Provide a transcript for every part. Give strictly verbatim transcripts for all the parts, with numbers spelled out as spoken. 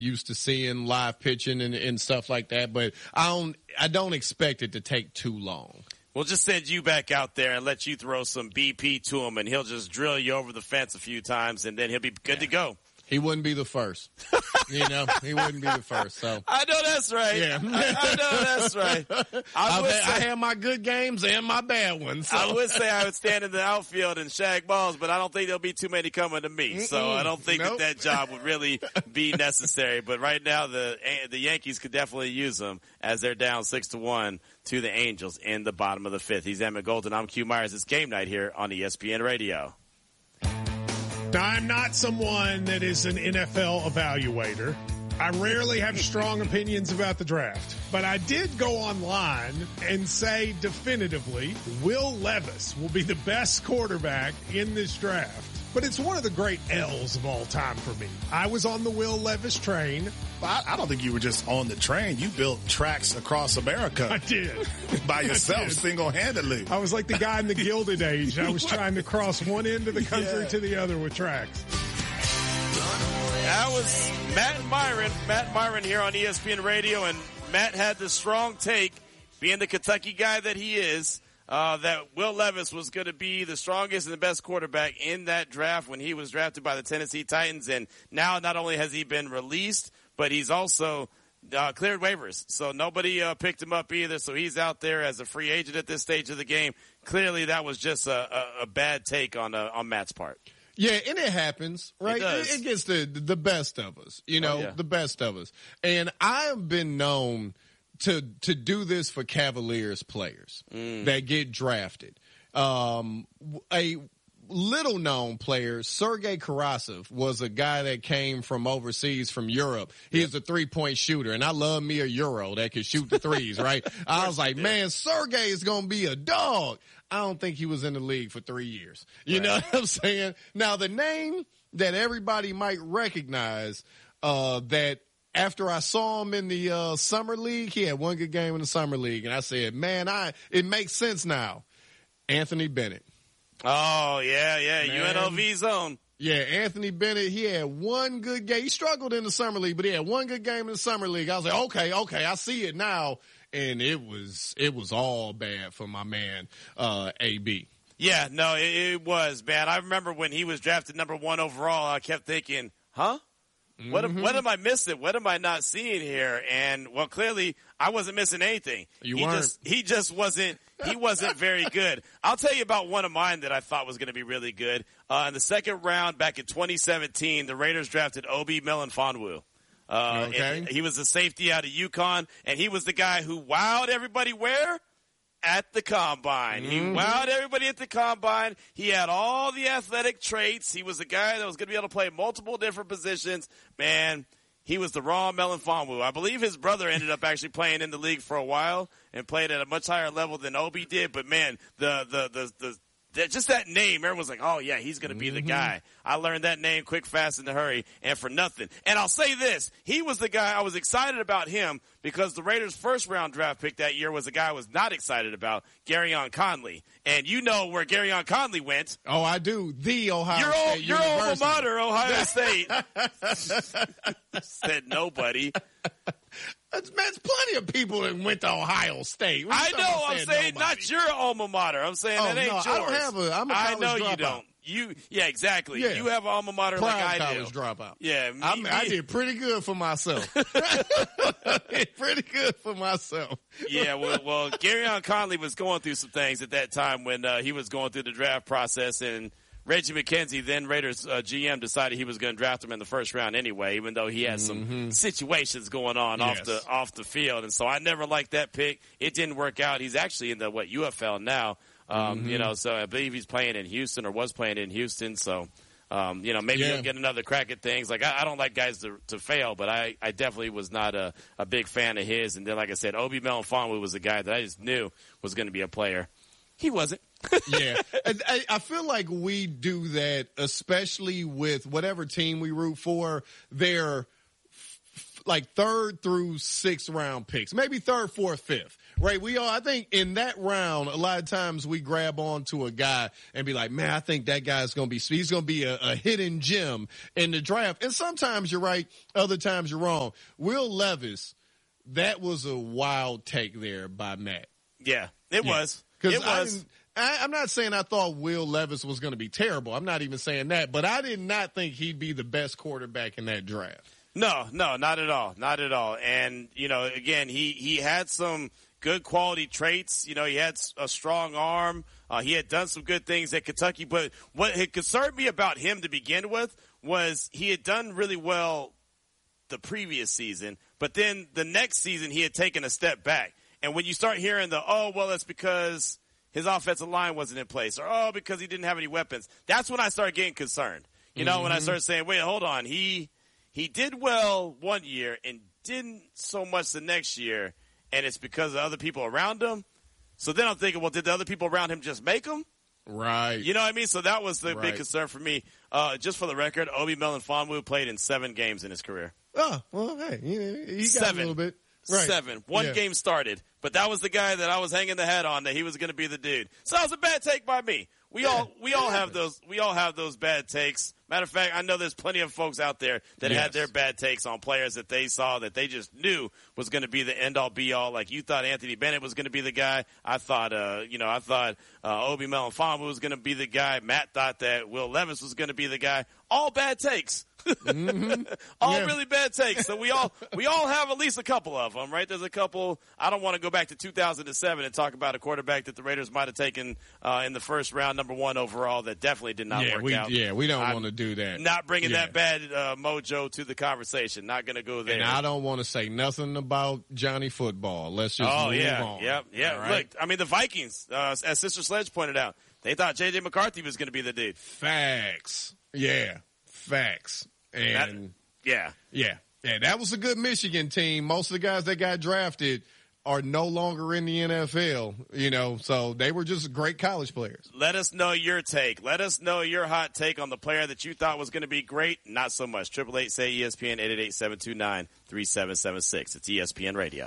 used to seeing live pitching and, and stuff like that. But I don't, I don't expect it to take too long. We'll just send you back out there and let you throw some B P to him, and he'll just drill you over the fence a few times, and then he'll be good yeah. to go. He wouldn't be the first. You know, he wouldn't be the first. So I know that's right. Yeah. I, I know that's right. I, would had, say, I have my good games and my bad ones. So. I would say I would stand in the outfield and shag balls, but I don't think there'll be too many coming to me. Mm-mm. So I don't think nope. that that job would really be necessary. But right now, the the Yankees could definitely use them as they're down six to one to the Angels in the bottom of the fifth. He's Emmett Golden. I'm Q Myers. It's game night here on E S P N Radio. Now, I'm not someone that is an N F L evaluator. I rarely have strong opinions about the draft, but I did go online and say definitively Will Levis will be the best quarterback in this draft. But it's one of the great L's of all time for me. I was on the Will Levis train. I, I don't think you were just on the train. You built tracks across America. I did. By yourself, single-handedly. I was like the guy in the Gilded Age. I was trying to cross one end of the country yeah. to the other with tracks. That was Matt Myron. Matt Myron here on E S P N Radio, and Matt had the strong take, being the Kentucky guy that he is, Uh, that Will Levis was going to be the strongest and the best quarterback in that draft when he was drafted by the Tennessee Titans. And now not only has he been released, but he's also uh, cleared waivers. So nobody uh, picked him up either. So he's out there as a free agent at this stage of the game. Clearly that was just a, a, a bad take on uh, on Matt's part. Yeah, and it happens, right? It does. It, it gets the the best of us, you know, oh, yeah. the best of us. And I have been known to to do this for Cavaliers players mm. that get drafted. Um, a little known player, Sergei Karasov, was a guy that came from overseas from Europe. He was a three point shooter, and I love me a Euro that could shoot the threes, right? I was like, man, Sergei is going to be a dog. I don't think he was in the league for three years. You right. know what I'm saying? Now, the name that everybody might recognize, uh, that after I saw him in the uh, summer league, he had one good game in the summer league, and I said, man, I it makes sense now. Anthony Bennett. Oh, yeah, yeah, man. U N L V zone. Yeah, Anthony Bennett, he had one good game. He struggled in the summer league, but he had one good game in the summer league. I was like, okay, okay, I see it now. And it was it was all bad for my man, uh, A B. Yeah, no, it, it was bad. I remember when he was drafted number one overall, I kept thinking, huh? What, Mm-hmm. what am I missing? What am I not seeing here? And, well, clearly I wasn't missing anything. You he weren't. Just, he just wasn't, he wasn't very good. I'll tell you about one of mine that I thought was going to be really good. Uh, in the second round back in twenty seventeen, the Raiders drafted Obi Melifonwu. Uh, okay. He was a safety out of UConn, and he was the guy who wowed everybody where? At the combine. He mm-hmm. wowed everybody at the combine. He had all the athletic traits. He was a guy that was going to be able to play multiple different positions. Man, he was the raw Melifonwu. I believe his brother ended up actually playing in the league for a while and played at a much higher level than Obi did. But man, the, the, the, the, That, just that name, everyone's like, oh, yeah, he's going to be mm-hmm. the guy. I learned that name quick, fast, in a hurry, and for nothing. And I'll say this. He was the guy I was excited about him because the Raiders' first-round draft pick that year was a guy I was not excited about, Garyon Conley. And you know where Garyon Conley went. Oh, I do. The Ohio your State old, Your University. alma mater, Ohio State. Said nobody. That's, there's plenty of people that went to Ohio State. I know. I'm saying nobody? Not your alma mater. I'm saying oh, that ain't no, yours. I don't have a. I'm a college I know dropout. you don't. You, yeah, exactly. Yeah. You have an alma mater Proud like I college do. dropout. Yeah, me, I, me. I did pretty good for myself. Pretty good for myself. Yeah, well, well, Garyon Conley was going through some things at that time when uh, he was going through the draft process, and Reggie McKenzie, then Raiders uh, G M, decided he was going to draft him in the first round anyway, even though he had some mm-hmm. situations going on yes. off the off the field. And so I never liked that pick. It didn't work out. He's actually in the what U F L now. Um, mm-hmm. You know, so I believe he's playing in Houston or was playing in Houston. So, um, you know, maybe yeah. he'll get another crack at things. Like I, I don't like guys to, to fail, but I, I definitely was not a, a big fan of his. And then, like I said, Obi Melifonwu was a guy that I just knew was going to be a player. He wasn't. Yeah. I, I feel like we do that, especially with whatever team we root for. They're like third through sixth round picks, maybe third, fourth, fifth, right? We all, I think in that round, a lot of times we grab onto a guy and be like, man, I think that guy's going to be, he's going to be a, a hidden gem in the draft. And sometimes you're right. Other times you're wrong. Will Levis, that was a wild take there by Matt. Yeah, it yeah. was. It was. I, I'm not saying I thought Will Levis was going to be terrible. I'm not even saying that. But I did not think he'd be the best quarterback in that draft. No, no, not at all. Not at all. And, you know, again, he, he had some good quality traits. You know, he had a strong arm. Uh, he had done some good things at Kentucky. But what had concerned me about him to begin with was he had done really well the previous season. But then the next season he had taken a step back. And when you start hearing the, oh, well, that's because his offensive line wasn't in place, or, oh, because he didn't have any weapons, that's when I started getting concerned. You know, mm-hmm. when I started saying, wait, hold on, he he did well one year and didn't so much the next year, and it's because of other people around him. So then I'm thinking, well, did the other people around him just make him? Right. You know what I mean? So that was the right. big concern for me. Uh, just for the record, Obi Melifonwu played in seven games in his career. Oh, well, hey, he, he got seven. a little bit. Right. Seven. One yeah. game started, but that was the guy that I was hanging the hat on that he was going to be the dude. So that was a bad take by me. We yeah. all we all have those we all have those bad takes. Matter of fact, I know there's plenty of folks out there that yes. had their bad takes on players that they saw that they just knew was going to be the end all be all. Like you thought Anthony Bennett was going to be the guy. I thought, uh, you know, I thought uh, Obi Melifonwu was going to be the guy. Matt thought that Will Levis was going to be the guy. All bad takes. mm-hmm. all yeah. really bad takes. So we all we all have at least a couple of them, right? There's a couple. I don't want to go back to two thousand seven and talk about a quarterback that the Raiders might have taken uh, in the first round, number one overall, that definitely did not yeah, work we, out. Yeah, we don't want to do that. Not bringing yeah. that bad uh, mojo to the conversation. Not going to go there. And I don't want to say nothing about Johnny Football. Let's just oh, move yeah. on. Yep, yeah. Right? Look, I mean, the Vikings, uh, as Sister Sledge pointed out, they thought J J McCarthy was going to be the dude. Facts. Yeah, facts. And that, yeah. Yeah. Yeah, that was a good Michigan team. Most of the guys that got drafted are no longer in the N F L, you know, so they were just great college players. Let us know your take. Let us know your hot take on the player that you thought was going to be great. Not so much. Triple eight say E S P N, eight eight eight, seven two nine, three seven seven six. It's E S P N Radio.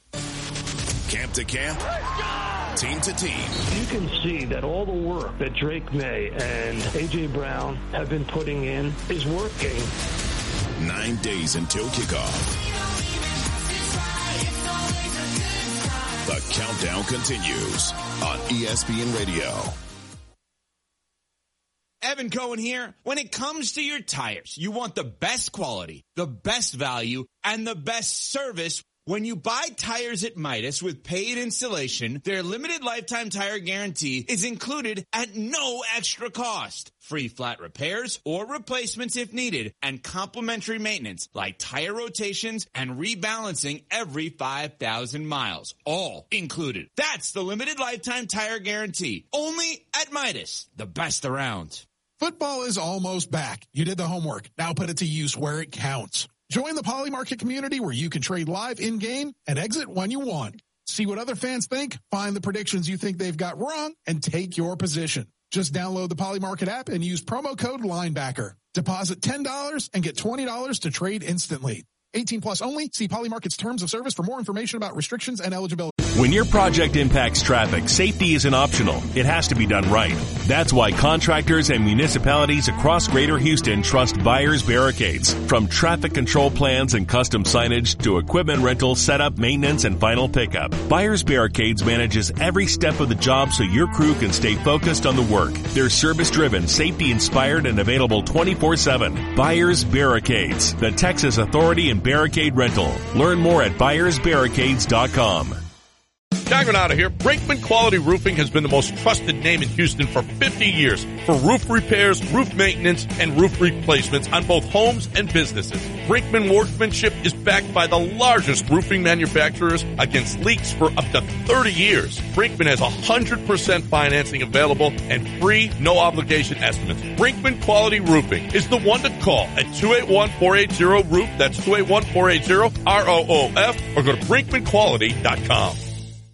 Camp to camp, team to team. You can see that all the work that Drake May and A J. Brown have been putting in is working. Nine days until kickoff. The countdown continues on E S P N Radio. Evan Cohen here. When it comes to your tires, you want the best quality, the best value, and the best service. When you buy tires at Midas with paid installation, their limited lifetime tire guarantee is included at no extra cost. Free flat repairs or replacements if needed, and complimentary maintenance like tire rotations and rebalancing every five thousand miles. All included. That's the limited lifetime tire guarantee. Only at Midas, the best around. Football is almost back. You did the homework. Now put it to use where it counts. Join the Poly Market community where you can trade live in-game and exit when you want. See what other fans think, find the predictions you think they've got wrong, and take your position. Just download the Poly Market app and use promo code Linebacker. Deposit ten dollars and get twenty dollars to trade instantly. eighteen plus only. See Poly Market's terms of service for more information about restrictions and eligibility. When your project impacts traffic, safety isn't optional. It has to be done right. That's why contractors and municipalities across Greater Houston trust Byers Barricades. From traffic control plans and custom signage to equipment rental, setup, maintenance, and final pickup, Byers Barricades manages every step of the job so your crew can stay focused on the work. They're service-driven, safety-inspired, and available twenty-four seven. Byers Barricades, the Texas authority in barricade rental. Learn more at byers barricades dot com. John Granado here. Brinkman Quality Roofing has been the most trusted name in Houston for fifty years for roof repairs, roof maintenance, and roof replacements on both homes and businesses. Brinkman workmanship is backed by the largest roofing manufacturers against leaks for up to thirty years. Brinkman has one hundred percent financing available and free, no-obligation estimates. Brinkman Quality Roofing is the one to call at two eight one, four eight zero, roof. That's two eight one, four eight zero, R O O F, or go to brinkman quality dot com.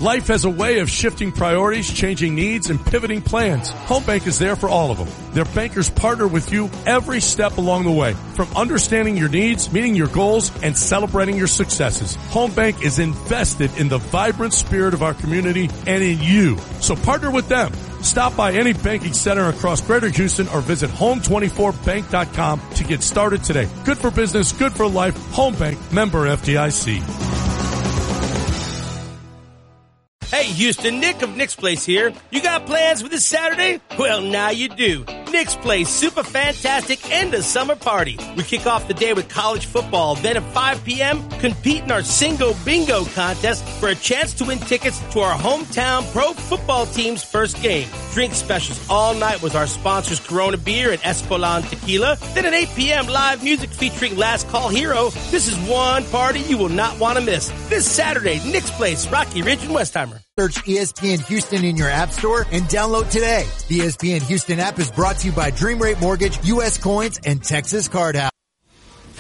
Life has a way of shifting priorities, changing needs, and pivoting plans. Home Bank is there for all of them. Their bankers partner with you every step along the way, from understanding your needs, meeting your goals, and celebrating your successes. Home Bank is invested in the vibrant spirit of our community and in you. So partner with them. Stop by any banking center across Greater Houston or visit home twenty-four bank dot com to get started today. Good for business, good for life. Home Bank, member F D I C. Hey, Houston, Nick of Nick's Place here. You got plans for this Saturday? Well, now you do. Nick's Place, super fantastic end of summer party. We kick off the day with college football. Then at five p.m., compete in our Singo Bingo contest for a chance to win tickets to our hometown pro football team's first game. Drink specials all night with our sponsors Corona Beer and Espolon Tequila. Then at eight p.m., live music featuring Last Call Hero. This is one party you will not want to miss. This Saturday, Nick's Place, Rocky Ridge and Westheimer. Search E S P N Houston in your app store and download today. The E S P N Houston app is brought to you by Dream Rate Mortgage, U S Coins, and Texas Card House.